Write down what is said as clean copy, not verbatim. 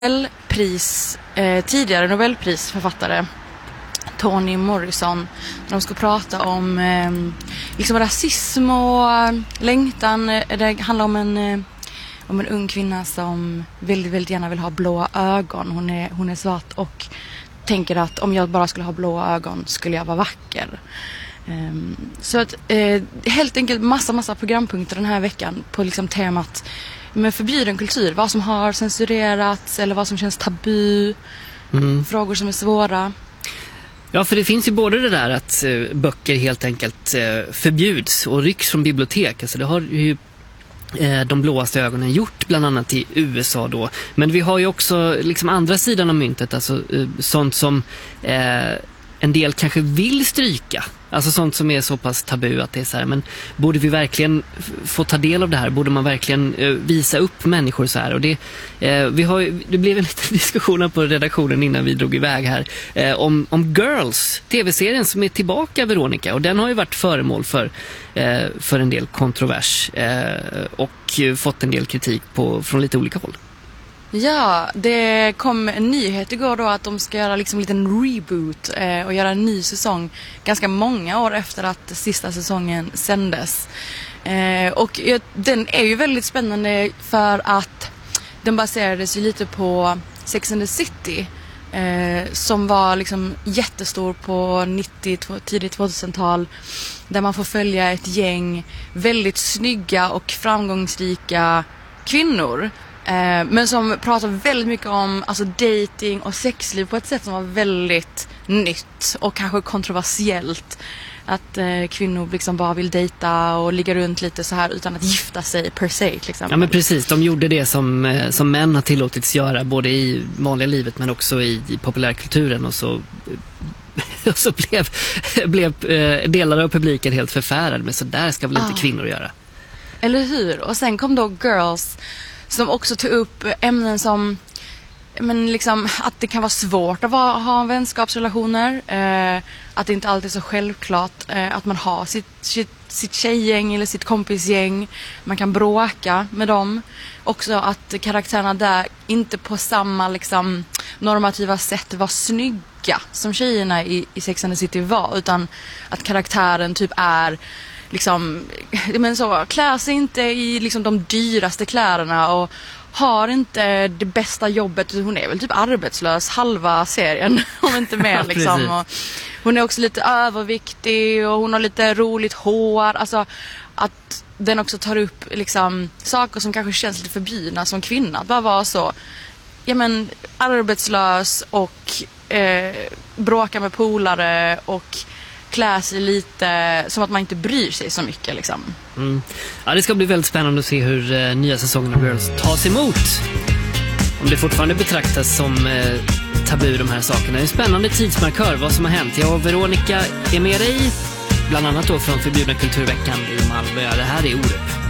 tidigare Nobelprisförfattare Toni Morrison, när de ska prata om liksom rasism och längtan. Det handlar om en ung kvinna som väldigt, väldigt gärna vill ha blå ögon. Hon är svart och tänker att om jag bara skulle ha blå ögon skulle jag vara vacker. Så att helt enkelt massa programpunkter den här veckan på liksom temat med förbjuden kultur, vad som har censurerats eller vad som känns tabu, frågor som är svåra. Ja, för det finns ju både det där att böcker helt enkelt förbjuds och rycks från bibliotek. Alltså det har ju de blåaste ögonen gjort, bland annat i USA då. Men vi har ju också liksom andra sidan av myntet, alltså sånt som en del kanske vill stryka. Alltså sånt som är så pass tabu att det är så här, men borde vi verkligen få ta del av det här? Borde man verkligen visa upp människor så här? Och det blev en liten diskussion på redaktionen innan vi drog iväg här om Girls, tv-serien som är tillbaka, Veronica. Och den har ju varit föremål för en del kontrovers och fått en del kritik från lite olika håll. Ja, det kom en nyhet igår då att de ska göra liksom en liten reboot och göra en ny säsong ganska många år efter att sista säsongen sändes. Och den är ju väldigt spännande för att den baserades ju lite på Sex and the City som var liksom jättestor på tidigt 2000-tal, där man får följa ett gäng väldigt snygga och framgångsrika kvinnor. Men som pratar väldigt mycket om alltså dating och sexliv på ett sätt som var väldigt nytt och kanske kontroversiellt. Att kvinnor liksom bara vill dejta och ligga runt lite så här utan att gifta sig per se till exempel. Ja, men precis, de gjorde det som män har tillåtits göra både i vanliga livet men också i populärkulturen, och så blev delar av publiken helt förfärade, men så där ska väl inte kvinnor göra. Eller hur? Och sen kom då Girls som också tog upp ämnen som liksom, att det kan vara svårt att ha vänskapsrelationer, att det inte alltid är så självklart att man har sitt tjejgäng eller sitt kompisgäng, man kan bråka med dem. Också att karaktärerna där inte på samma liksom normativa sätt var snygga som tjejerna i Sex and the City var, utan att karaktären typ är liksom, men så, klär sig inte i liksom de dyraste kläderna och har inte det bästa jobbet. Hon är väl typ arbetslös halva serien, om inte mer liksom. Och hon är också lite överviktig och hon har lite roligt hår. Alltså att den också tar upp liksom saker som kanske känns lite förbjudna som kvinna. Att bara vara så, ja men arbetslös och bråka med polare och klä sig lite som att man inte bryr sig så mycket liksom. Ja, det ska bli väldigt spännande att se hur nya säsongen av Girls tas emot. Om det fortfarande betraktas som tabu, de här sakerna. Det är en spännande tidsmarkör vad som har hänt. Jag och Veronica är med dig, bland annat då från Förbjudna kulturveckan i Malmö. Det här är Orup.